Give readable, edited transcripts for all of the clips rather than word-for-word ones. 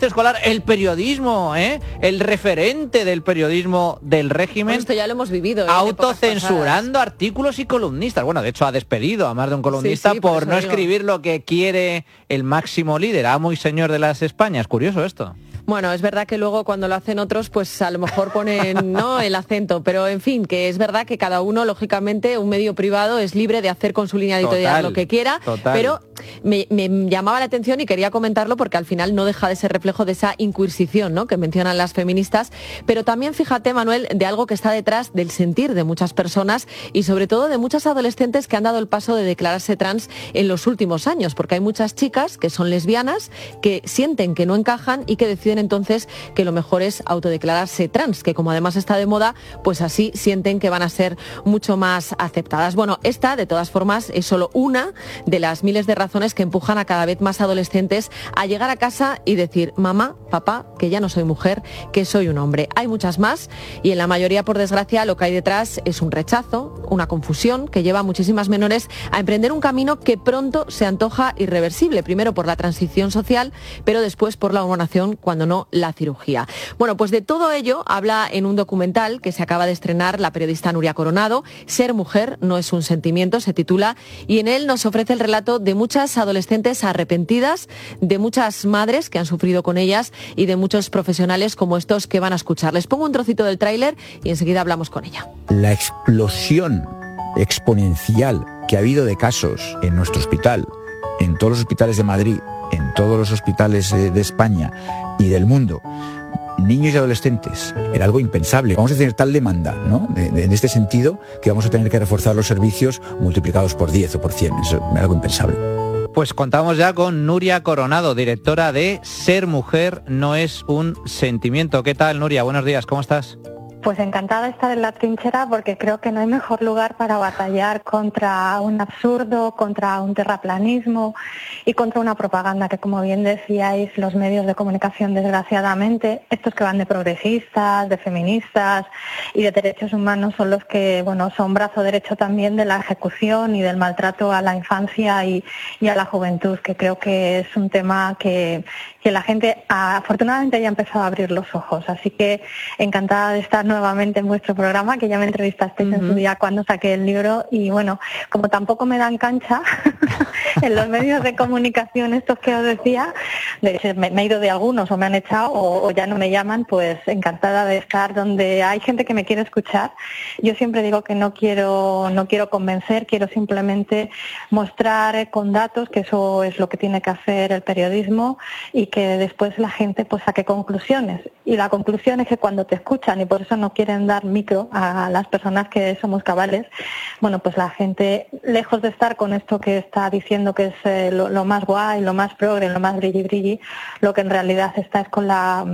deporte escolar, el periodismo, el referente del periodismo del régimen. Bueno, esto ya lo hemos vivido. Autocensurando artículos y columnistas. Bueno, de hecho ha despedido a más de un columnista por no escribir lo que quiere el máximo líder, amo y señor de las Españas. Curioso esto. Bueno, es verdad que luego cuando lo hacen otros, pues a lo mejor ponen ¿no? el acento, pero en fin, que es verdad que cada uno, lógicamente, un medio privado es libre de hacer con su línea editorial lo que quiera, pero me llamaba la atención y quería comentarlo porque al final no deja de ser reflejo de esa inquisición, ¿no? que mencionan las feministas, pero también fíjate, Manuel, de algo que está detrás del sentir de muchas personas y sobre todo de muchas adolescentes que han dado el paso de declararse trans en los últimos años, porque hay muchas chicas que son lesbianas, que sienten que no encajan y que deciden entonces que lo mejor es autodeclararse trans, que como además está de moda, pues así sienten que van a ser mucho más aceptadas. Bueno, esta de todas formas es solo una de las miles de razones que empujan a cada vez más adolescentes a llegar a casa y decir, mamá, papá, que ya no soy mujer, que soy un hombre. Hay muchas más y en la mayoría, por desgracia, lo que hay detrás es un rechazo, una confusión que lleva a muchísimas menores a emprender un camino que pronto se antoja irreversible, primero por la transición social, pero después por la hormonación, cuando no la cirugía. Bueno, pues de todo ello habla en un documental que se acaba de estrenar la periodista Nuria Coronado, Ser mujer no es un sentimiento, se titula, y en él nos ofrece el relato de muchas adolescentes arrepentidas, de muchas madres que han sufrido con ellas y de muchos profesionales como estos que van a escuchar. Les pongo un trocito del tráiler y enseguida hablamos con ella. La explosión exponencial que ha habido de casos en nuestro hospital, en todos los hospitales de Madrid, en todos los hospitales de España y del mundo, niños y adolescentes, era algo impensable. Vamos a tener tal demanda, ¿no? En este sentido, que vamos a tener que reforzar los servicios multiplicados por 10 o por 100. Eso es algo impensable. Pues contamos ya con Nuria Coronado, directora de Ser mujer no es un sentimiento. ¿Qué tal, Nuria? Buenos días, ¿cómo estás? Pues encantada de estar en la trinchera porque creo que no hay mejor lugar para batallar contra un absurdo, contra un terraplanismo y contra una propaganda que, como bien decíais, los medios de comunicación, desgraciadamente, estos que van de progresistas, de feministas y de derechos humanos son los que, bueno, son brazo derecho también de la ejecución y del maltrato a la infancia y a la juventud, que creo que es un tema que la gente afortunadamente ya ha empezado a abrir los ojos. Así que encantada de estar nuevamente en vuestro programa, que ya me entrevistasteis en su día cuando saqué el libro, y bueno, como tampoco me dan cancha en los medios de comunicación estos que os decía, de hecho me he ido de algunos o me han echado o ya no me llaman, pues encantada de estar donde hay gente que me quiere escuchar. Yo siempre digo que no quiero convencer, quiero simplemente mostrar con datos, que eso es lo que tiene que hacer el periodismo, y que después la gente pues saque conclusiones. Y la conclusión es que cuando te escuchan, y por eso no quieren dar micro a las personas que somos cabales, bueno, pues la gente, lejos de estar con esto que está diciendo que es lo más guay, lo más progre, lo más brilli, lo que en realidad está es con la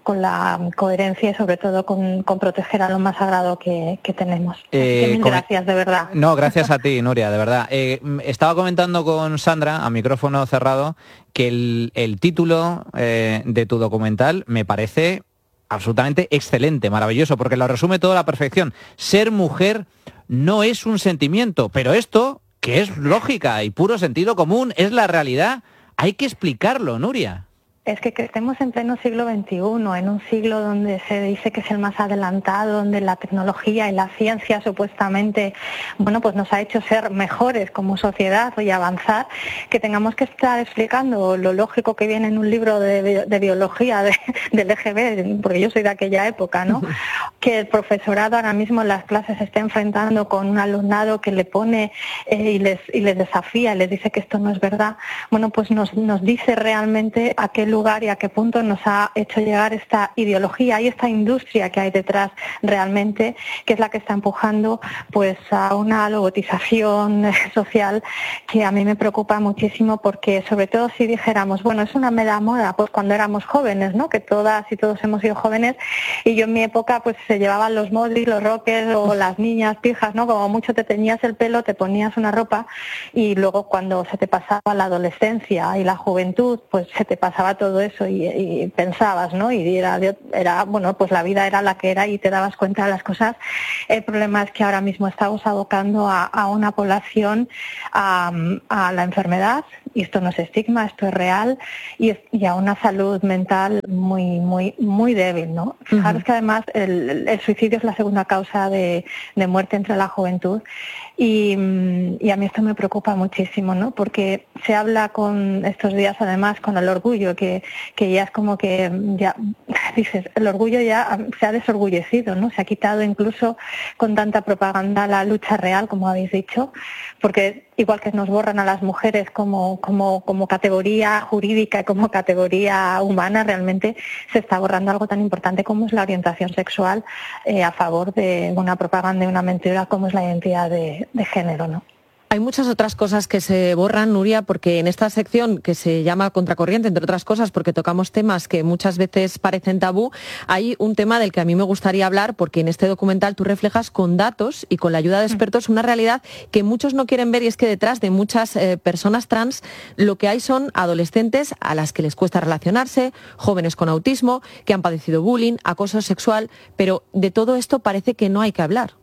coherencia y sobre todo con proteger a lo más sagrado que tenemos. Mil gracias, de verdad. No, gracias a ti, Nuria, de verdad. Estaba comentando con Sandra, a micrófono cerrado, que el título de tu documental me parece absolutamente excelente, maravilloso, porque lo resume todo a la perfección. Ser mujer no es un sentimiento, pero esto, que es lógica y puro sentido común, es la realidad. Hay que explicarlo, Nuria. Es que estemos en pleno siglo XXI, en un siglo donde se dice que es el más adelantado, donde la tecnología y la ciencia supuestamente, bueno, pues nos ha hecho ser mejores como sociedad y avanzar, que tengamos que estar explicando lo lógico que viene en un libro de biología del EGB, porque yo soy de aquella época, ¿no? Que el profesorado ahora mismo en las clases se está enfrentando con un alumnado que le pone y les desafía, les dice que esto no es verdad. Bueno, pues nos dice realmente a qué lugar y a qué punto nos ha hecho llegar esta ideología y esta industria que hay detrás realmente, que es la que está empujando pues a una lobotización social que a mí me preocupa muchísimo, porque sobre todo si dijéramos, bueno, es una mera moda, pues cuando éramos jóvenes, ¿no? Que todas y todos hemos sido jóvenes, y yo en mi época pues se llevaban los modis, los rockers o las niñas pijas, ¿no? Como mucho te teñías el pelo, te ponías una ropa y luego cuando se te pasaba la adolescencia y la juventud, pues se te pasaba todo eso y pensabas, ¿no? Y era, bueno, pues la vida era la que era y te dabas cuenta de las cosas. El problema es que ahora mismo estamos abocando a una población a la enfermedad y esto no es estigma, esto es real, y a una salud mental muy débil, ¿no? Fijaros que además el suicidio es la segunda causa de muerte entre la juventud, y a mí esto me preocupa muchísimo, ¿no? Porque se habla con estos días además con el orgullo, que ya es como que ya dices, el orgullo ya se ha desorgullecido, ¿no? Se ha quitado incluso con tanta propaganda la lucha real, como habéis dicho, porque igual que nos borran a las mujeres como categoría jurídica y como categoría humana, realmente se está borrando algo tan importante como es la orientación sexual a favor de una propaganda y una mentira como es la identidad de género, ¿no? Hay muchas otras cosas que se borran, Nuria, porque en esta sección que se llama Contracorriente, entre otras cosas, porque tocamos temas que muchas veces parecen tabú, hay un tema del que a mí me gustaría hablar, porque en este documental tú reflejas con datos y con la ayuda de expertos una realidad que muchos no quieren ver, y es que detrás de muchas personas trans lo que hay son adolescentes a las que les cuesta relacionarse, jóvenes con autismo, que han padecido bullying, acoso sexual, pero de todo esto parece que no hay que hablar.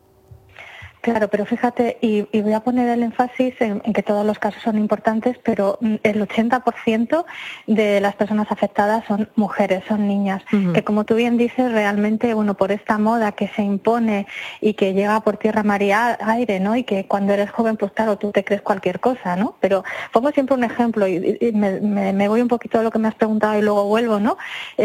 Claro, pero fíjate, y voy a poner el énfasis en que todos los casos son importantes, pero el 80% de las personas afectadas son mujeres, son niñas, que como tú bien dices, realmente, bueno, por esta moda que se impone y que llega por tierra, mar y aire, ¿no? Y que cuando eres joven, pues claro, tú te crees cualquier cosa, ¿no? Pero pongo siempre un ejemplo y me voy un poquito a lo que me has preguntado y luego vuelvo, ¿no?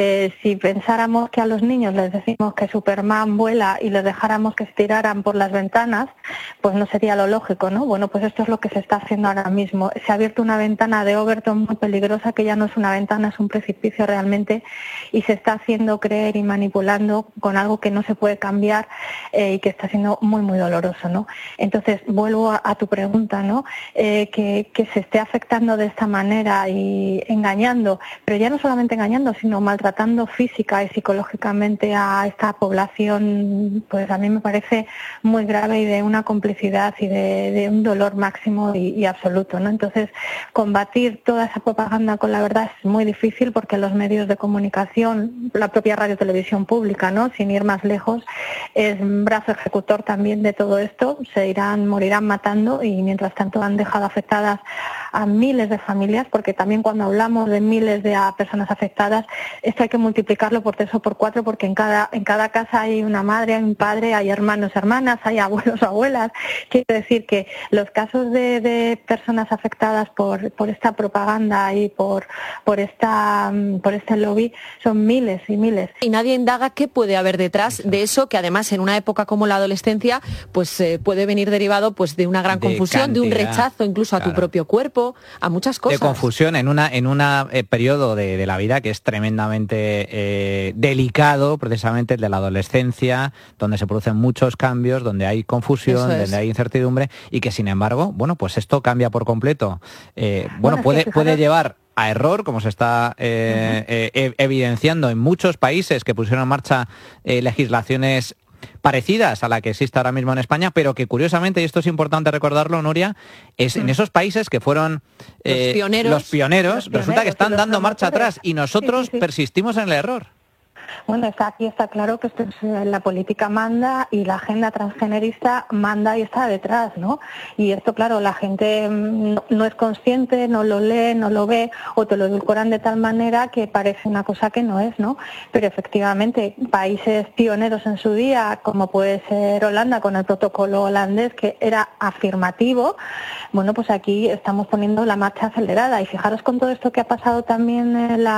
Si pensáramos que a los niños les decimos que Superman vuela y les dejáramos que se tiraran por las ventanas, pues no sería lo lógico, ¿no? Bueno, pues esto es lo que se está haciendo ahora mismo. Se ha abierto una ventana de Overton muy peligrosa, que ya no es una ventana, es un precipicio realmente, y se está haciendo creer y manipulando con algo que no se puede cambiar y que está siendo muy doloroso, ¿no? Entonces, vuelvo a tu pregunta, ¿no? Que se esté afectando de esta manera y engañando, pero ya no solamente engañando, sino maltratando física y psicológicamente a esta población, pues a mí me parece muy grave y de una complicidad y de un dolor máximo y absoluto, ¿no? Entonces, combatir toda esa propaganda con la verdad es muy difícil, porque los medios de comunicación, la propia radio televisión pública, ¿no? Sin ir más lejos, es un brazo ejecutor también de todo esto. Morirán matando, y mientras tanto han dejado afectadas a miles de familias, porque también cuando hablamos de miles de personas afectadas, esto hay que multiplicarlo por 3 o por 4, porque en cada casa hay una madre, hay un padre, hay hermanos, hermanas, hay abuelos o abuelas. Quiero decir que los casos de personas afectadas por esta propaganda y por este lobby son miles y miles. Y nadie indaga qué puede haber detrás de eso, que además en una época como la adolescencia pues puede venir derivado pues de una gran confusión, de un rechazo incluso a tu propio cuerpo, a muchas cosas. De confusión en un periodo de la vida que es tremendamente delicado, precisamente el de la adolescencia, donde se producen muchos cambios, donde hay confusión, donde hay incertidumbre, y que sin embargo, bueno, pues esto cambia por completo. Puede llevar a error, como se está evidenciando en muchos países que pusieron en marcha legislaciones parecidas a la que existe ahora mismo en España, pero que curiosamente, y esto es importante recordarlo, Nuria, es en esos países que fueron los pioneros, resulta que están dando marcha atrás, y nosotros persistimos en el error. Bueno, aquí está claro que la política manda y la agenda transgenerista manda y está detrás, ¿no? Y esto, claro, la gente no es consciente, no lo lee, no lo ve, o te lo edulcoran de tal manera que parece una cosa que no es, ¿no? Pero efectivamente, países pioneros en su día, como puede ser Holanda con el protocolo holandés, que era afirmativo, bueno, pues aquí estamos poniendo la marcha acelerada. Y fijaros con todo esto que ha pasado también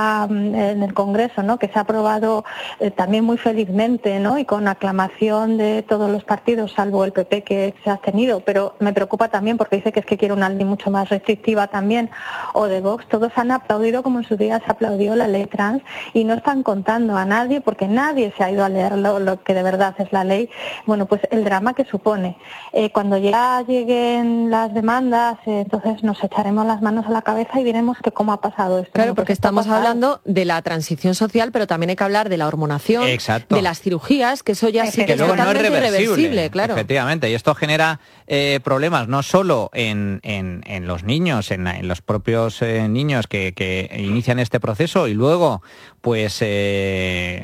en el Congreso, ¿no? Que se ha aprobado también muy felizmente, ¿no? Y con aclamación de todos los partidos, salvo el PP, que se ha abstenido, pero me preocupa también porque dice que es que quiere una ley mucho más restrictiva también, o de Vox. Todos han aplaudido como en su día se aplaudió la ley trans, y no están contando a nadie, porque nadie se ha ido a leer lo que de verdad es la ley. Bueno, pues el drama que supone. Cuando ya lleguen las demandas, entonces nos echaremos las manos a la cabeza y diremos que cómo ha pasado esto. Claro, porque estamos hablando de la transición social, pero también hay que hablar de la hormonación, de las cirugías, que eso ya sí que es totalmente irreversible, claro. Efectivamente, y esto genera problemas no solo en los niños, en los propios niños que inician este proceso, y luego pues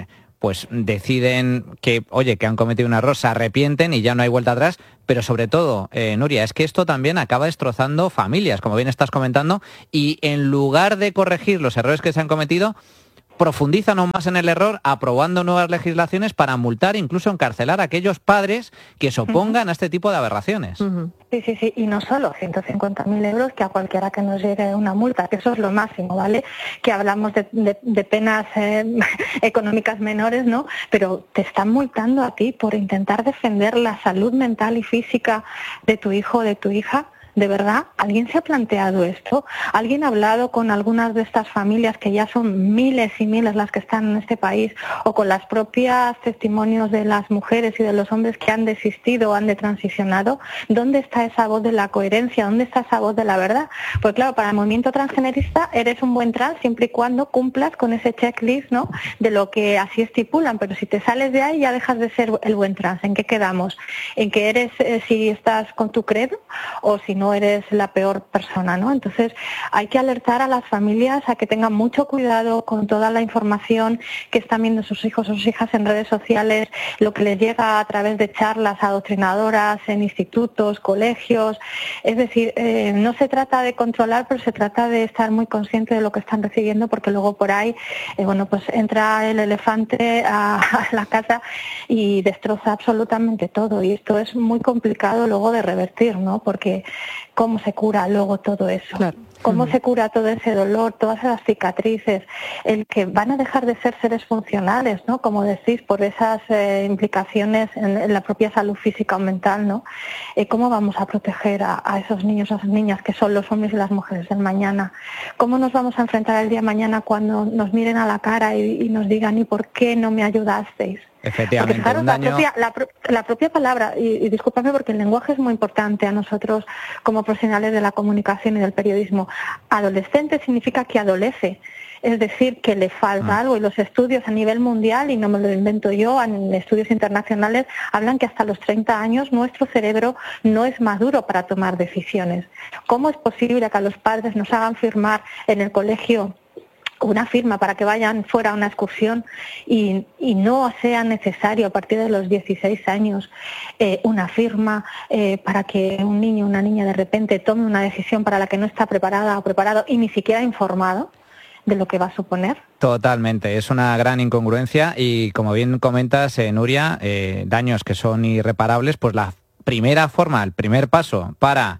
pues deciden que, oye, que han cometido un error, se arrepienten y ya no hay vuelta atrás, pero sobre todo, Nuria, es que esto también acaba destrozando familias, como bien estás comentando, y en lugar de corregir los errores que se han cometido, profundizan aún más en el error, aprobando nuevas legislaciones para multar, incluso encarcelar a aquellos padres que se opongan a este tipo de aberraciones. Sí, y no solo 150.000 euros, que a cualquiera que nos llegue una multa, que eso es lo máximo, ¿vale? Que hablamos de penas económicas menores, ¿no? Pero te están multando a ti por intentar defender la salud mental y física de tu hijo o de tu hija. ¿De verdad? ¿Alguien se ha planteado esto? ¿Alguien ha hablado con algunas de estas familias, que ya son miles y miles las que están en este país, o con las propias testimonios de las mujeres y de los hombres que han desistido o han detransicionado? ¿Dónde está esa voz de la coherencia? ¿Dónde está esa voz de la verdad? Pues claro, para el movimiento transgenerista eres un buen trans siempre y cuando cumplas con ese checklist, ¿no?, de lo que así estipulan, pero si te sales de ahí ya dejas de ser el buen trans. ¿En qué quedamos? ¿En que eres, si estás con tu credo, o si no eres la peor persona, ¿no? Entonces hay que alertar a las familias a que tengan mucho cuidado con toda la información que están viendo sus hijos o sus hijas en redes sociales, lo que les llega a través de charlas adoctrinadoras en institutos, colegios. Es decir, no se trata de controlar, pero se trata de estar muy consciente de lo que están recibiendo, porque luego por ahí, pues entra el elefante a la casa y destroza absolutamente todo, y esto es muy complicado luego de revertir, ¿no? Porque ¿cómo se cura luego todo eso? Claro. ¿Cómo se cura todo ese dolor, todas esas cicatrices? El que van a dejar de ser seres funcionales, ¿no? Como decís, por esas implicaciones en la propia salud física o mental, ¿no? ¿Cómo vamos a proteger a esos niños, a esas niñas que son los hombres y las mujeres del mañana? ¿Cómo nos vamos a enfrentar el día de mañana cuando nos miren a la cara y nos digan ¿y por qué no me ayudasteis? Efectivamente, porque, claro, un daño... la propia palabra, y discúlpame porque el lenguaje es muy importante a nosotros como profesionales de la comunicación y del periodismo. Adolescente significa que adolece, es decir, que le falta algo, y los estudios a nivel mundial, y no me lo invento yo, en estudios internacionales, hablan que hasta los 30 años nuestro cerebro no es maduro para tomar decisiones. ¿Cómo es posible que a los padres nos hagan firmar en el colegio una firma para que vayan fuera a una excursión y no sea necesario a partir de los 16 años una firma para que un niño o una niña de repente tome una decisión para la que no está preparada o preparado y ni siquiera informado de lo que va a suponer? Totalmente, es una gran incongruencia y, como bien comentas, Nuria, daños que son irreparables, pues la primera forma, el primer paso para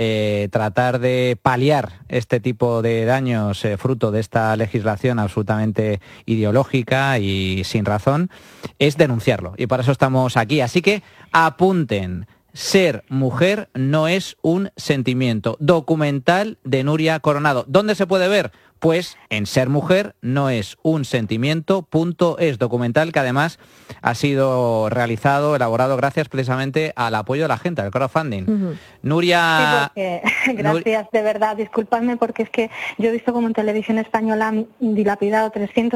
tratar de paliar este tipo de daños fruto de esta legislación absolutamente ideológica y sin razón es denunciarlo, y para eso estamos aquí. Así que apunten: Ser mujer no es un sentimiento. Documental de Nuria Coronado. ¿Dónde se puede ver? Pues en Ser mujer no es un sentimiento.es, documental que además ha sido realizado, elaborado gracias precisamente al apoyo de la gente, al crowdfunding. Nuria... Sí, gracias, de verdad, disculpadme, porque es que yo he visto como en Televisión Española han dilapidado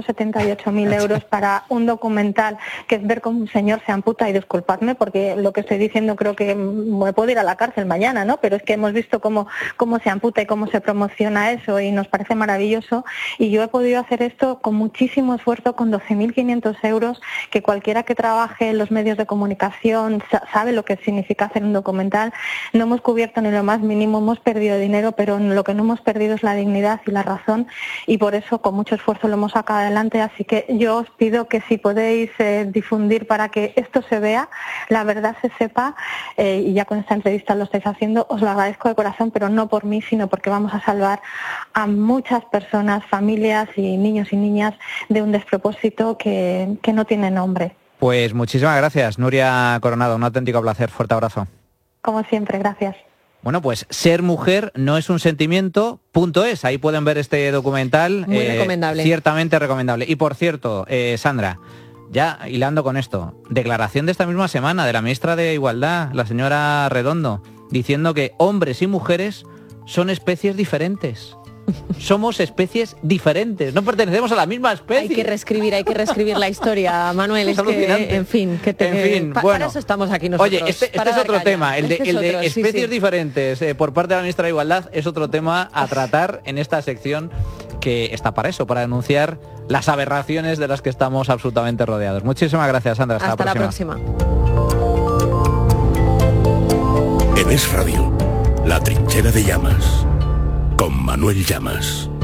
378.000 euros para un documental que es ver cómo un señor se amputa, y disculpadme porque lo que estoy diciendo creo que me puedo ir a la cárcel mañana, ¿no? Pero es que hemos visto cómo se amputa y cómo se promociona eso, y nos parece maravilloso. Y yo he podido hacer esto con muchísimo esfuerzo, con 12.500 euros, que cualquiera que trabaje en los medios de comunicación sabe lo que significa hacer un documental. No hemos cubierto ni lo más mínimo, hemos perdido dinero, pero lo que no hemos perdido es la dignidad y la razón, y por eso con mucho esfuerzo lo hemos sacado adelante. Así que yo os pido que si podéis difundir para que esto se vea, la verdad se sepa, y ya con esta entrevista lo estáis haciendo, os lo agradezco de corazón, pero no por mí, sino porque vamos a salvar a muchas personas, familias y niños y niñas de un despropósito que no tiene nombre. Pues muchísimas gracias, Nuria Coronado, un auténtico placer, fuerte abrazo. Como siempre, gracias. Bueno, pues Ser mujer no es un sentimiento.es, ahí pueden ver este documental. Muy recomendable. Ciertamente recomendable. Y por cierto, Sandra, ya hilando con esto, declaración de esta misma semana de la ministra de Igualdad, la señora Redondo, diciendo que hombres y mujeres son especies diferentes. Somos especies diferentes, no pertenecemos a la misma especie. Hay que reescribir la historia, Manuel. Es que, en fin, bueno, para eso estamos aquí nosotros. Oye, este es otro tema, el de especies diferentes por parte de la ministra de Igualdad es otro tema a tratar en esta sección que que está para eso, para denunciar las aberraciones de las que estamos absolutamente rodeados. Muchísimas gracias, Sandra. Hasta la próxima. En Es Radio, La Trinchera de Llamas, con Manuel Llamas.